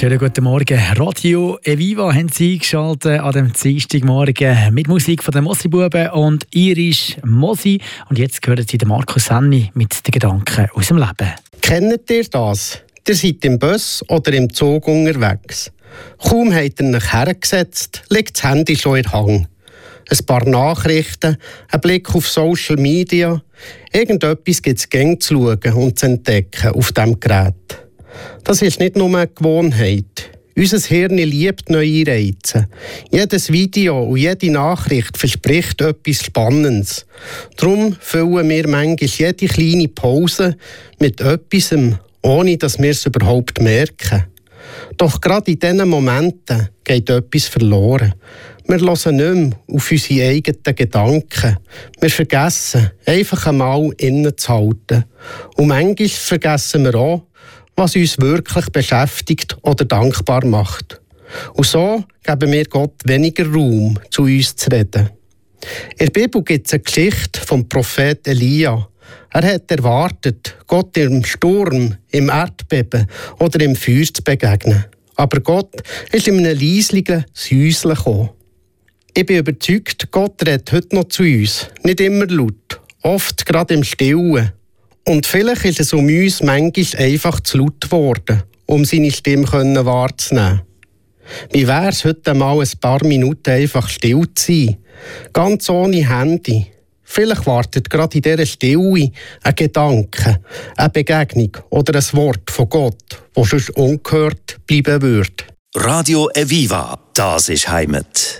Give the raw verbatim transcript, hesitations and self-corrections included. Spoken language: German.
Schönen guten Morgen. Radio Eviva haben Sie eingeschaltet an dem Dienstagmorgen mit Musik von den Mossi-Buben und Irish Mossi. Und jetzt hören Sie den Markus Senni mit den Gedanken aus dem Leben. Kennt ihr das? Ihr seid im Bus oder im Zug unterwegs. Kaum habt ihr euch hergesetzt, liegt das Handy schon in Hang. Ein paar Nachrichten, ein Blick auf Social Media. Irgendetwas gibt es gäng zu schauen und zu entdecken auf diesem Gerät. Das ist nicht nur eine Gewohnheit. Unser Hirn liebt neue Reize. Jedes Video und jede Nachricht verspricht etwas Spannendes. Darum füllen wir manchmal jede kleine Pause mit etwas, ohne dass wir es überhaupt merken. Doch gerade in diesen Momenten geht etwas verloren. Wir hören nicht mehr auf unsere eigenen Gedanken. Wir vergessen, einfach einmal innezuhalten. Und manchmal vergessen wir auch, was uns wirklich beschäftigt oder dankbar macht. Und so geben wir Gott weniger Raum, zu uns zu reden. In der Bibel gibt es eine Geschichte vom Prophet Elia. Er hat erwartet, Gott im Sturm, im Erdbeben oder im Feuer zu begegnen. Aber Gott ist in einem leislichen Säuseln gekommen. Ich bin überzeugt, Gott redet heute noch zu uns. Nicht immer laut, oft gerade im Stillen. Und vielleicht ist es um uns manchmal einfach zu laut geworden, um seine Stimme wahrzunehmen. Wie wäre es heute mal ein paar Minuten einfach still zu sein? Ganz ohne Handy. Vielleicht wartet gerade in dieser Stille ein Gedanke, eine Begegnung oder ein Wort von Gott, das sonst ungehört bleiben würde. Radio Eviva, das ist Heimat.